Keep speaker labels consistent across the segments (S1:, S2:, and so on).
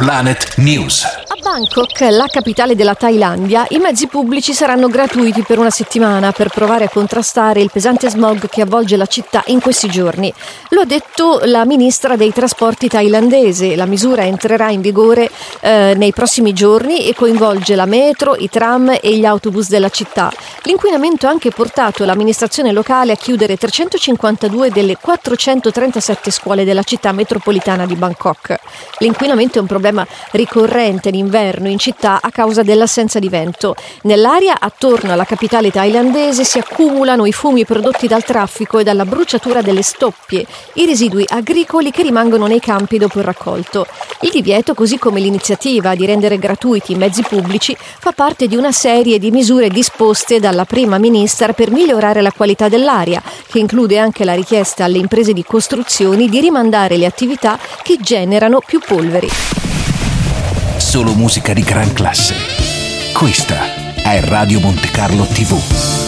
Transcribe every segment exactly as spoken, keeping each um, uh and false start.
S1: Planet News.
S2: A Bangkok, la capitale della Thailandia, i mezzi pubblici saranno gratuiti per una settimana per provare a contrastare il pesante smog che avvolge la città in questi giorni. Lo ha detto la ministra dei trasporti thailandese. La misura entrerà in vigore eh, nei prossimi giorni e coinvolge la metro, i tram e gli autobus della città. L'inquinamento ha anche portato l'amministrazione locale a chiudere trecentocinquantadue delle quattrocentotrentasette scuole della città metropolitana di Bangkok. L'inquinamento è un problema ricorrente in inverno in città a causa dell'assenza di vento. Nell'aria attorno alla capitale thailandese si accumulano i fumi prodotti dal traffico e dalla bruciatura delle stoppie, i residui agricoli che rimangono nei campi dopo il raccolto. Il divieto, così come l'iniziativa di rendere gratuiti i mezzi pubblici, fa parte di una serie di misure disposte dalla prima ministra per migliorare la qualità dell'aria, che include anche la richiesta alle imprese di costruzioni di rimandare le attività che generano più polveri.
S1: Solo musica di gran classe. Questa è Radio Monte Carlo tivù.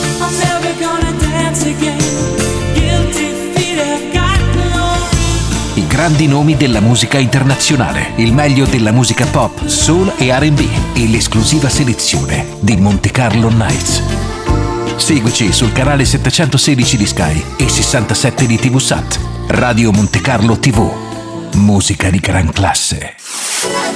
S1: I grandi nomi della musica internazionale, il meglio della musica pop, soul e R and B e l'esclusiva selezione di Monte Carlo Nights. Seguici sul canale settecentosedici di Sky e sessantasette di T V Sat. Radio Monte Carlo tivù. Musica di gran classe.